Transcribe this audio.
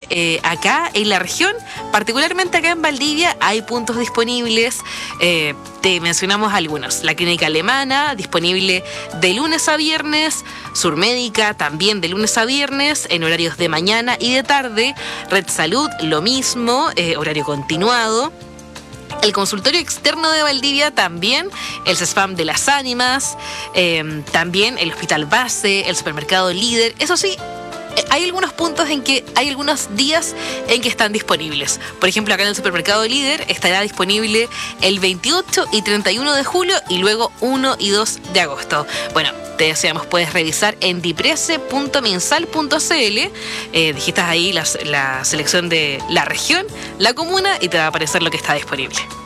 acá en la región, particularmente acá en Valdivia, hay puntos disponibles. Te mencionamos algunos. La Clínica Alemana, disponible de lunes a viernes. Surmédica, también de lunes a viernes, en horarios de mañana y de tarde. Red Salud, lo mismo, horario continuado. El consultorio externo de Valdivia también, el CESFAM de las Ánimas, también el Hospital Base, el Supermercado Líder. Eso sí, hay algunos puntos en que hay algunos días en que están disponibles. Por ejemplo, acá en el Supermercado Líder estará disponible el 28 y 31 de julio y luego 1 y 2 de agosto. Bueno, te deseamos, puedes revisar en diprese.minsal.cl, digitas ahí la selección de la región, la comuna y te va a aparecer lo que está disponible.